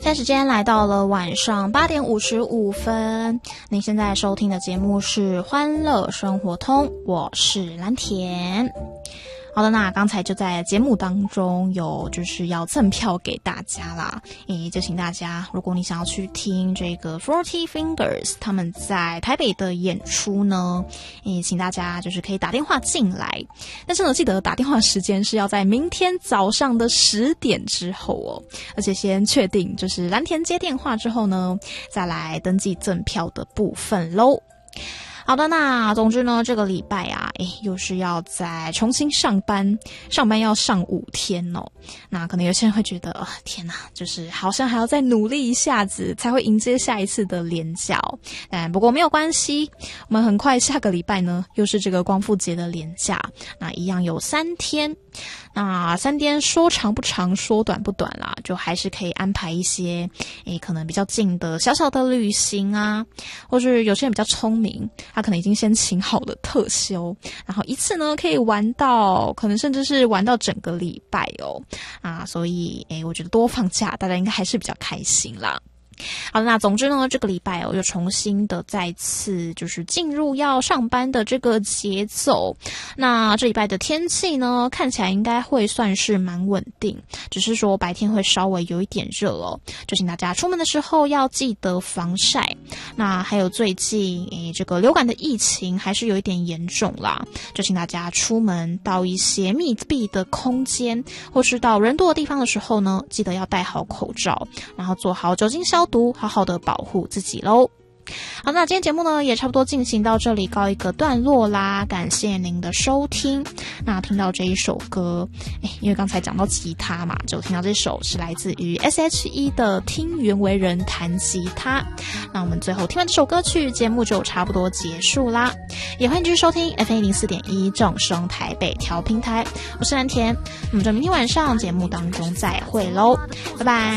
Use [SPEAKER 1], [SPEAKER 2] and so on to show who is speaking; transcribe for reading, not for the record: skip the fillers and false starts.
[SPEAKER 1] 现在时间来到了晚上8点55分，您现在收听的节目是欢乐生活通，我是蓝田。好的，那刚才就在节目当中有就是要赠票给大家啦，就请大家，如果你想要去听这个 Forty Fingers 他们在台北的演出呢，请大家就是可以打电话进来，但是呢，记得打电话时间是要在明天早上的10点之后哦，而且先确定就是蓝田接电话之后呢，再来登记赠票的部分咯。好的，那总之呢，这个礼拜啊，又是要再重新上班要上5天哦。那可能有些人会觉得，天哪，就是好像还要再努力一下子才会迎接下一次的连假哦。但不过没有关系，我们很快下个礼拜呢，又是这个光复节的连假，那一样有3天。那3天说长不长，说短不短啦，就还是可以安排一些可能比较近的小小的旅行啊，或是有些人比较聪明，他可能已经先请好了特休，然后一次呢可以玩到，可能甚至是玩到整个礼拜哦。所以我觉得多放假，大家应该还是比较开心啦。好的，那总之呢，这个礼拜又重新的再次就是进入要上班的这个节奏。那这礼拜的天气呢，看起来应该会算是蛮稳定，只是说白天会稍微有一点热哦，就请大家出门的时候要记得防晒。那还有最近这个流感的疫情还是有一点严重啦，就请大家出门到一些密闭的空间或是到人多的地方的时候呢，记得要戴好口罩，然后做好酒精消毒，好好的保护自己咯。好，那今天节目呢也差不多进行到这里，告一个段落啦，感谢您的收听。那听到这一首歌，因为刚才讲到吉他嘛，就听到这首是来自于 S.H.E 的听袁惟仁弹吉他。那我们最后听完这首歌曲，节目就差不多结束啦。也欢迎继续收听 FM104.1 正声台北调频台，我是蓝田。我们就明天晚上节目当中再会咯，拜拜。